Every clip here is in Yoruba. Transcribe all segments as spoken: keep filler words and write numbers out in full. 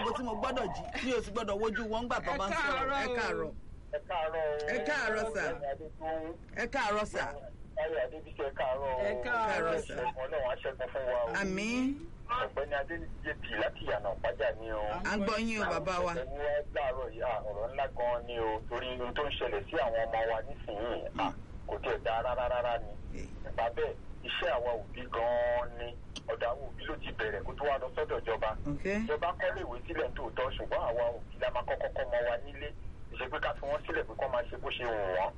aago tí mo gbọ́dọ̀ jí mi ò sì gbọ́dọ̀ wojú wọn gbà tó bá ń sọ̀rọ̀ ẹ káàárọ̀ ẹ káàárọ̀ ẹ káàárọ̀ sà ẹ káàárọ̀ sà ayọ̀ adébísí ẹ káàárọ̀ ẹ káàárọ̀ sà ọlọ́run aṣẹ́gun fún wa o. àmín ọ̀gbẹ́ni adéníjẹ tì láti yànnà pàjá ni o. à ń gbọ́ yín o bàbá wa. ẹni wọ́n láàárọ̀ yìí ọ̀rọ̀ ńlá gan-an ni o torí ohun tó ń ṣẹlẹ̀ sí àwọn ọmọ wa nísìnyìí kò tiẹ̀ dá rárá rárá ni. nípa bẹ́ẹ̀ iṣẹ́ àwa òbí gan-an ni ọ̀dọ̀ àwọn òbí ló ti bẹ̀rẹ̀ kó tó wá lọ sọ́dọ̀ ìjọba. ìjọba kọ́lé ìwé sílẹ̀ tòótọ́ ṣùgbọ́n àwa òbí la máa kọ́kọ́ kọ́ ọmọ wa nílé ìṣe pé ká fi wọ́n sílẹ̀ pé kọ́ máa ṣe bó ṣe wù wọ́n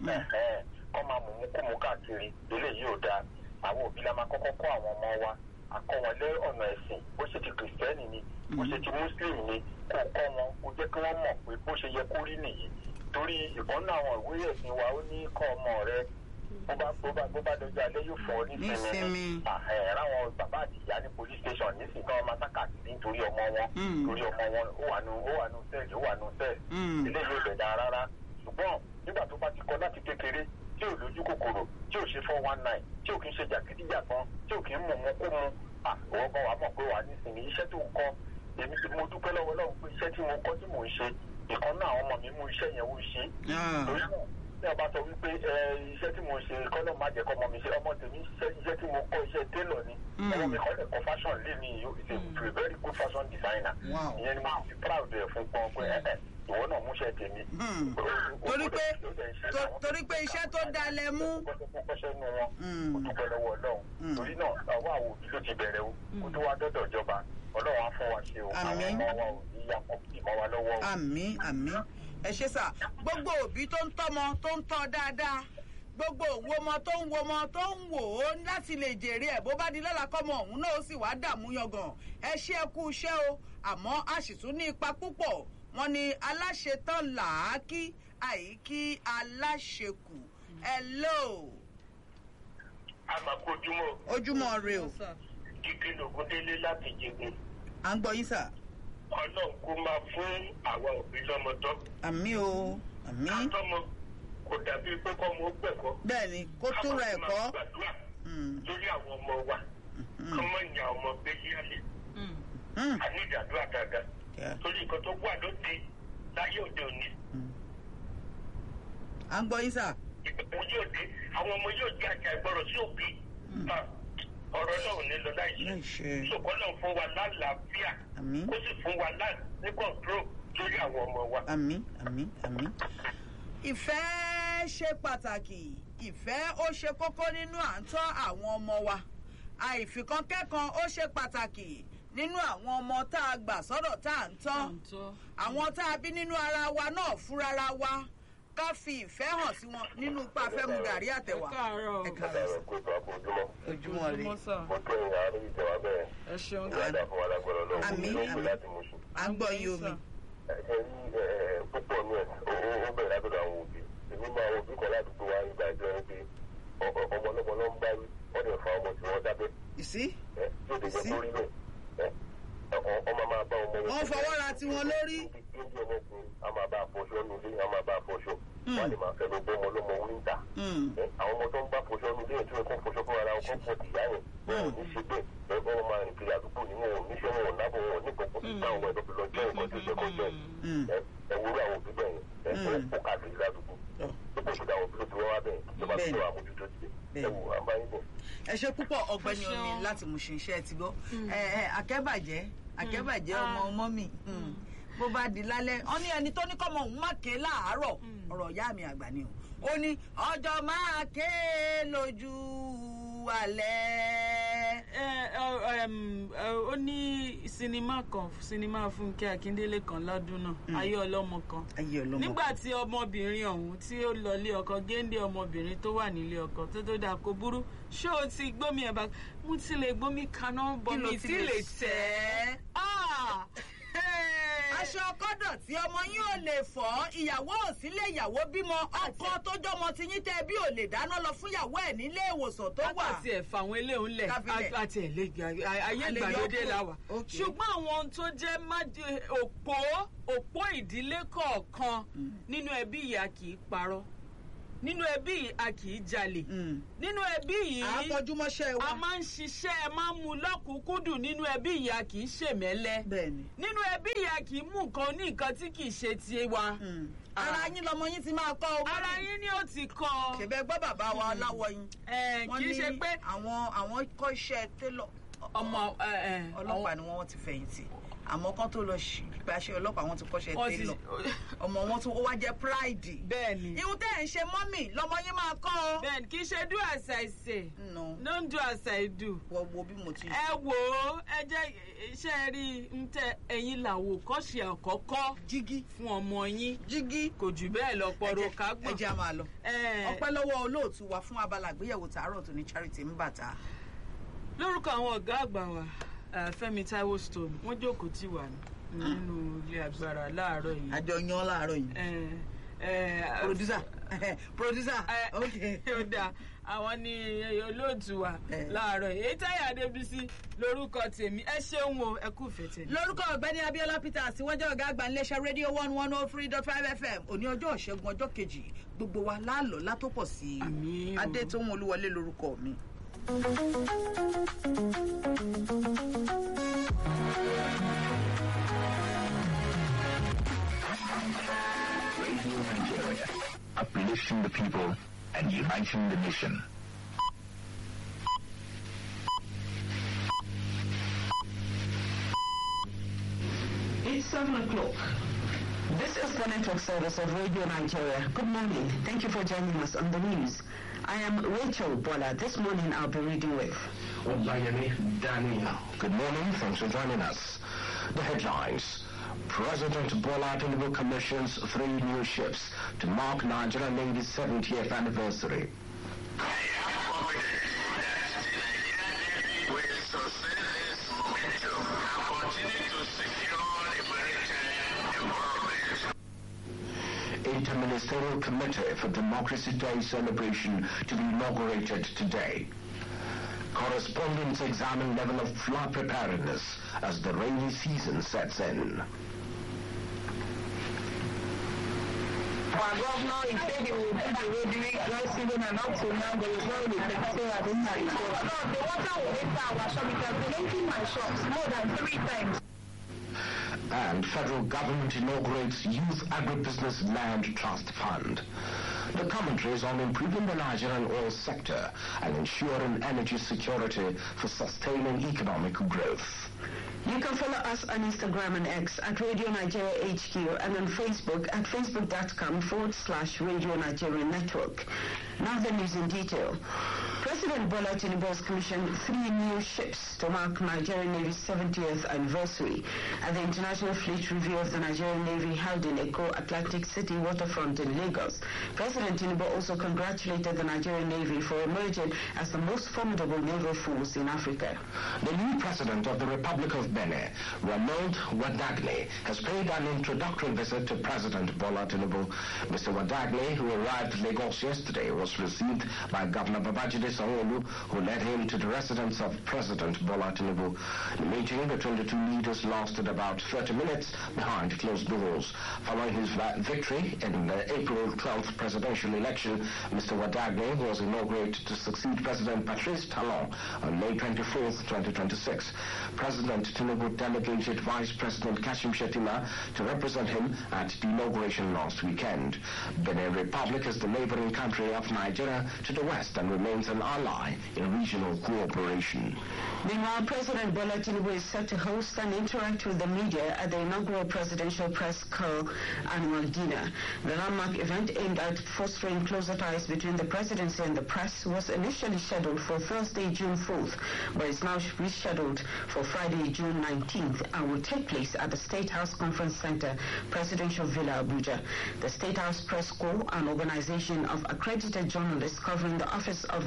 kọ́ máa mú mú kó mú káàkiri eléyìí ò dáa àwọn òbí la máa kọ́kọ́ kọ́ àwọn ọmọ wa akọ́ wọn lé ọ̀nà ẹ̀sìn bó ṣe ti kìrìsìtẹ́nì ni bó ṣe ti mùsùlùmí ni kó kọ́ wọn kó jẹ́ kí wọ́n mọ̀ pé bó ṣe yẹ kó rí nìyí torí ìkànnì àwọn ìwé ẹ̀sìn wa ó ní kọ́ ọmọ rẹ bó bá bó bá bó bá dojú alẹ́ yóò fún ọ nísìnyí ráwọn bàbá àti ìyá ní police station nísìnyí kí wọ́n máa sákàtì nítorí ọmọ wọn torí ọmọ wọn ó wà nù ó wà nù sẹ́ẹ̀lì ó wà nù sẹ́ẹ̀lì eléyìí ò bẹ̀ dáa rárá ṣùgbọ́n nígbà tó bá ti kọ́ láti kékeré tí ò lójú kòkòrò tí ò ṣe four one nine tí ò kì í ṣe jàgídíjàgan tí ò kì í mú mú kó mu àwọn kan wà mọ̀ pé wà nísìnyí iṣẹ́ tó ń kọ́ èmi tí mo dúpẹ́ lọ́wọ́ lọ́wọ́ pé iṣẹ́ tí mo kọ́ tí mò ń ṣe ìkan náà àwọn ọmọ mi mú iṣẹ́ yẹn ó ṣe lórí náà tí a bá sọ wípé iṣẹ́ tí mo ṣe kọ́ náà má jẹ́ kọ́ ọmọ mi ṣe ọmọ tèmi iṣẹ́ tí mo kọ́ iṣẹ́ télọ̀ ni ọmọ mi kọ́ lè kọ́ fashion lé mi is a very good fashion designer ìyẹn ni mo ti proud ẹ̀ fún pọ́n pé ẹ̀ ìwọ náà múṣẹ́ tèmi. torí pé torí pé iṣẹ́ tó dá lẹ mú. kọ́ṣẹ́ nu wọn kó dúpẹ́ lọ́wọ́ ọlọ́run torí náà àwọn àwọn òbí ló ti bẹ̀rẹ̀ o kó tó wá dọ́dọ̀ ìjọba ọlọ́run á fún wa ṣe o àwọn ọmọ wa ò ní yà kọ́ sí ìmọ̀ wa lọ́wọ́ o. àmín àmín ẹ ṣé sà gbogbo òbí tó ń tọ́mọ tó ń tọ́ dáadáa gbogbo òwòmọ tó ń wòmọ tó ń wò ó láti lè jèrè ẹ̀ bó bá di lọ́la kọ́mọ òun náà ó sì wá dààmú yangàn ẹ ṣé ẹ kú iṣẹ́ o àmọ́ a sì tún ní ipa púpọ̀ wọ́n ní aláṣetán làákí àìkí aláṣekù hello. a máa kó ojúmọ́. ojúmọ́ rẹ o. kíkí lògúndélé láti jẹ̀gbẹ́. à ń gbọ́ yín sà. ọlọ́run kó máa fún àwa òbí lọ́mọ tọ́. àmín o àmín. àtọmọ kò dàbí pé kọ́ mo gbẹ̀kọ́. bẹ́ẹ̀ni kó tó ra ẹ̀kọ́. ká máa gbàdúrà lórí àwọn ọmọ wa kọ́ mọ̀ ìyá ọmọ gbẹ́yìí àlè. a ní ìdàdúrà dáadáa torí nǹkan tó wà lóde láyé òde òní. à ń gbọ́ yín sà. ìgbàgbọ́ yóò dé àwọn ọmọ yóò jẹ́ àjà ìgbọ́rọ̀ sí òbí. ọ̀rọ̀ náà ò ní lọ láìṣe. ṣùgbọ́n náà fún wa lálàáfíà kó sì fún wa ní kọ̀ǹtró lórí àwọn ọmọ wa. àmín àmín àmín. ìfẹ́ ṣe pàtàkì ìfẹ́ ó ṣe kókó nínú à ń tọ́ àwọn ọmọ wa àìfikànkẹ́kan ó ṣe pàtàkì nínú àwọn ọmọ tá a gbà sọ́dọ̀ tá à ń tọ́ àwọn tá a bí nínú ara wa náà fúnrara wa ká fi ìfẹ́ hàn sí wọn nínú ipa fẹ́mu gàrí àtẹ̀wà. ẹ káàárọ̀ ojúmọ́ rẹ. mo kẹ́ ìyá àrùn ìjọba bẹ́ẹ̀. ẹ ṣeun ìyá àdàfọ̀ alágbára lọ́wọ́ àmín àmín à ń gbọ́ yín omi. ẹ ní púpọ̀ ní ẹ̀ ó bẹ̀rẹ̀ látọ̀dọ̀ àwọn òbí èmi máa òbí kan ládùúgbò wa ìgbà ìjọ ẹ pé ọmọ ọlọ́mọ ló ń bá wí wọ́n lè fa ọmọ tí wọ́n dábẹ́. ìsí ìsí ọmọ máa bá ọmọ wọn fọwọ́ ra tiwọn lórí. lójú ọmọkùnrin a máa bá afọṣọ nulẹ̀ a máa bá afọṣọ wọ́n lè máa fẹ́ lọ bọ́ ọmọ ọlọ́mọ wíńtà. àwọn ọmọ tó ń bá fọṣọ nulẹ̀ tí wọ́n kọ́ fọṣọ fún ara wọn kọ́ fọ́ tìyá yẹn wọn ò ní ṣe bẹ́ẹ̀ wọ́n máa rìn kiri àdúgbò ní wọn ò níṣẹ́ wọn ò lábọ̀ wọn ò ní kọ̀kọ́ sí bá àwọn ẹ̀dọ́ fi lọ jẹ́ nǹkan tó jẹ́ kó jẹ́ ẹ wúrọ̀ àwọn òbí bẹ́ẹ̀ yẹn ẹ kó káàkiri ládùúgbò gbogbo ìṣẹ̀dá àwọn òbí ló ti wọ́n wá bẹ́ẹ̀ ìjọba tó wà mójútó ti ẹ wò àbáyé bọ̀. ẹ ṣe púpọ̀ ọ̀gbẹ́ni omi láti Mushin iṣẹ́ ti gbọ́ akẹ́bàjẹ́ akẹ́bàjẹ́ ọmọ ọmọ mi bó bá di lálẹ́ wọ́n ní ẹni tó ní kọ́mọ òun má ké láàárọ̀ ọ̀rọ̀ ìyá mi àgbà ni o ó ní ọjọ́ máa ké lójú alẹ́. ó ní sinimá kan sinimá Fúnkẹ́ Akíndélé kan lọ́dún náà ayé ọlọ́mọ kan nígbà tí ọmọbìnrin ọ̀hún tí ó lọ lé ọkọ géńdé ọmọbìnrin tó wà nílé ọkọ tó tó dà kó burú ṣé o ti gbómi ẹ̀ bá mo ti lè gbómi kaná bọ́ mi ti lè tẹ̀ aṣọ ọkọdọ tí ọmọ yín ò lè fọ ìyàwó ò sí lé ìyàwó bímọ ọkọ tó jọmọ tí yín tẹ bí ò lè dáná lọ fún ìyàwó ẹ nílé ìwòsàn tó wà. láti ẹ̀ fà àwọn eléhùn lẹ̀ àti ẹ̀ lè ayé ìgbàlódé la wà. ṣùgbọ́n àwọn ohun tó jẹ́ òpó òpó ìdílé kọ̀ọ̀kan nínú ẹbí ìyá kì í parọ́ nínú ẹbí yìí a kì í jalè nínú ẹbí yìí àfọjúmọ́ṣẹ́ wa a máa ń ṣiṣẹ́ máa ń mú lọ́kùnkúndùn nínú ẹbí yìí a kì í ṣèmẹ́lẹ́ nínú ẹbí yìí a kì í mú nǹkan ní nǹkan tí kì í ṣe tiwa. ara yín lọmọ yín ti máa kọ́ ọ. ara yín ni ó ti kọ́. ṣèbẹ̀ gbọ́ bàbá wa aláwọ̀ yín. kì í ṣe pé àwọn àwọn kọ́ iṣẹ́ télọ̀. ọmọ ọlọ́pàá ni wọ́n ti fẹ̀yìntì àmọ́ kan tó lọ gbàṣẹ ọlọ́pàá wọn ti kọ́ṣẹ́ télọ̀ ọmọ wọn tún ó wá jẹ́ pride. bẹ́ẹ̀ni ihun tẹ́ ẹ̀ ń ṣe mọ́mì lọmọ yín máa kọ́ ọ. bẹ́ẹ̀ni kì í ṣe do as I say no don't do as I do. wọ wo bí mo ti. ẹ wò ó ẹ jẹ́ iṣẹ́ rí n tẹ ẹ̀yin làwò kọ́ṣe àkọ́kọ́ jígí fún ọmọ yín jígí kò jù bẹ́ẹ̀ lọ pọ̀rọ̀ kágbọ̀n. ẹ jẹ́ a máa lọ ọpẹ́ lọ́wọ́ olóòtú wa fún abala àgbéyẹ̀wò tààrọ̀ tó ní Charity Mbata. lórúkọ àwọn ọ̀gá àgbà wa Fẹ́mi Táíwò Stone wọ́n jókòó tì wá nínú ilé agbára láàárọ̀ yìí. àjọ yan láàárọ̀ yìí. producer producer ok ó dáa àwọn ni olóòtú wa láàárọ̀ yìí èyí Táyà Adébísí lórúkọ tèmi ẹ ṣeun o ẹ kú fẹ̀tẹ̀. lórúkọ ọ̀gbẹ́ni Abíọ́lá Peters wọ́n jẹ́ ọ̀gá àgbà iléeṣẹ́ rédíò one one oh three dot five F M òní ọjọ́ ìṣẹ́gun ọjọ́ kejì gbogbo wa láàlọ́ látọ́pọ̀ sí i Adétóhùn Olúwọlé lórúkọ mi. Radio Nigeria, uplifting the people and uniting the nation. It's seven o'clock. This is the network service of Radio Nigeria. Good morning. Thank you for joining us on the news. I am Rachel Bola. This morning I'll be reading with Olayemi Daniel. Good morning. Thanks for joining us. The headlines. President Bola Tinubu commissions three new ships to mark Nigeria Navy's seventieth anniversary. I am confident that the Nigerian Navy will sustain this momentum and continue to secure the maritime environment. Interministerial Committee for Democracy Day celebration to be inaugurated today. Correspondents examine level of flood preparedness as the rainy season sets in. Our governor, he said he will do the road during dry season, and up to now there is no secretary at this time. No, the water will enter our shop. It has been emptying my shops more than three times. And federal government inaugurates Youth Agribusiness Land Trust Fund. The commentary is on improving the Nigerian oil sector and ensuring energy security for sustaining economic growth. You can follow us on Instagram and X at Radio Nigeria H Q and on Facebook at facebook.com forward slash Radio Nigeria Network. Now the news in detail. President Bola Tinubu has commissioned three new ships to mark Nigerian Navy's seventieth anniversary at the International Fleet Review of the Nigerian Navy held in Eko Atlantic City waterfront in Lagos. President Tinubu also congratulated the Nigerian Navy for emerging as the most formidable naval force in Africa. The new president of the Republic of Benin, Ronald Wadagne, has paid an introductory visit to President Bola Tinubu. Mister Wadagne, who arrived at Lagos yesterday, was received by Governor Babajide Sanwo-Olu, who led him to the residence of President Bola Tinubu. The meeting between the two leaders lasted about thirty minutes behind closed doors. Following his victory in the April twelfth presidential election, Mister Wadagne was inaugurated to succeed President Patrice Talon on May twenty-fourth, twenty twenty-six. President Tinubu delegated Vice President Kashim Shettima to represent him at the inauguration last weekend. Benin Republic is the neighboring country of Nigeria to the west and remains an ally in regional cooperation. Meanwhile, President Bola Tinubu is set to host and interact with the media at the inaugural Presidential Press Corps annual dinner. The landmark event aimed at fostering closer ties between the presidency and the press was initially scheduled for Thursday, June fourth, but is now rescheduled for Friday, June nineteenth, and will take place at the State House Conference Center, Presidential Villa, Abuja. The State House Press Corps, an organization of accredited journalists covering the office of the president,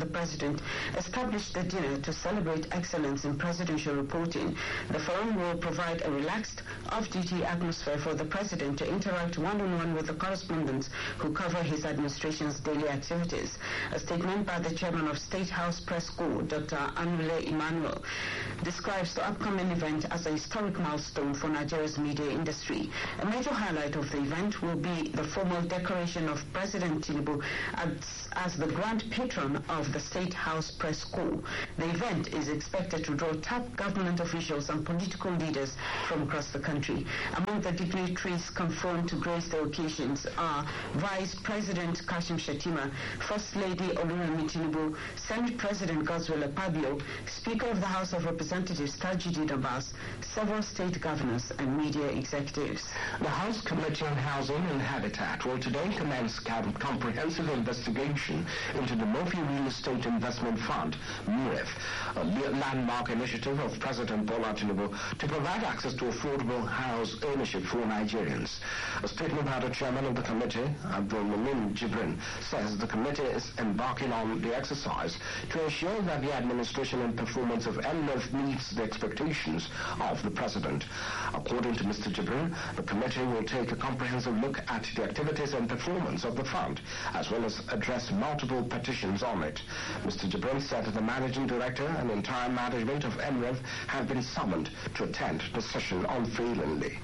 president established the dinner to celebrate excellence in presidential reporting. The forum will provide a relaxed, off-duty atmosphere for the president to interact one-on-one with the correspondents who cover his administration's daily activities. A statement by the chairman of State House Press Corps, Doctor Anule Emmanuel, describes the upcoming event as a historic milestone for Nigeria's media industry. A major highlight of the event will be the formal decoration of President Tinubu as, as the grand patron of the State House Press Corps. The event is expected to draw top government officials and political leaders from across the country. Among the dignitaries confirmed to grace the occasions are Vice President Kashim Shettima, First Lady Oluremi Tinubu, Senate President Godswill Akpabio, Speaker of the House of Representatives Tajudeen Abbas, several state governors and media executives. The House Committee on Housing and Habitat will today commence a comprehensive investigation into the Mofi Real Estate Investment Fund, M R I F, a landmark initiative of President Bola Tinubu to provide access to affordable house ownership for Nigerians. A statement by the chairman of the committee, Abdul Mumin Jibrin, says the committee is embarking on the exercise to ensure that the administration and performance of M R I F meets the expectations of the president. According to Mister Jibrin, the committee will take a comprehensive look at the activities and performance of the fund, as well as address multiple petitions on it. Mister Jibrin said that the managing director and entire management of M R I F have been summoned to attend the session unfailingly.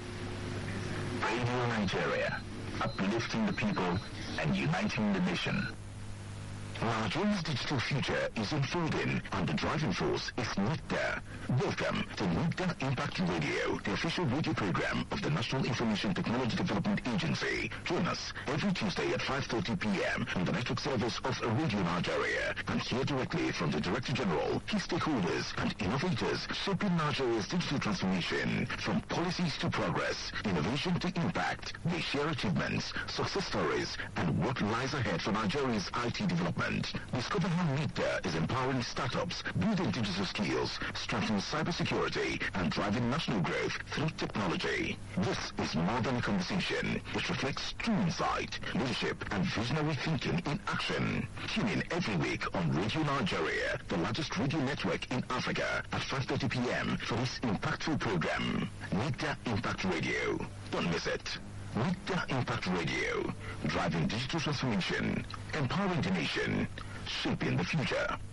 Radio Nigeria, uplifting the people and uniting the nation. Nigeria's digital future is unfolding, and the driving force is NICTA. Welcome to NICTA Impact Radio, the official radio program of the National Information Technology Development Agency. Join us every Tuesday at five thirty p.m. on the network service of Radio Nigeria, and hear directly from the Director General, key stakeholders, and innovators shaping Nigeria's digital transformation. From policies to progress, innovation to impact, they share achievements, success stories, and what lies ahead for Nigeria's I T development. Discover how NICTA is empowering startups, building digital skills, strengthening cybersecurity, and driving national growth through technology. This is more than a conversation. It reflects true insight, leadership, and visionary thinking in action. Tune in every week on Radio Nigeria, the largest radio network in Africa, at five thirty p.m. for this impactful program. NICTA Impact Radio. Don't miss it. NICTA Impact Radio, driving digital transformation, empowering the nation, shaping the future.